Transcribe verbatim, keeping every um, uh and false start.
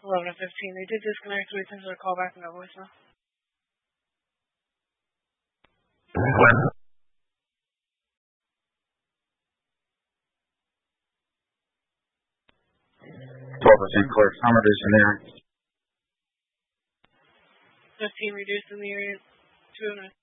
eleven to fifteen. They did disconnect. We sent a call back and no voicemail. twelve percent clear. I'm reducing the area. fifteen reduced in the area. two oh nine.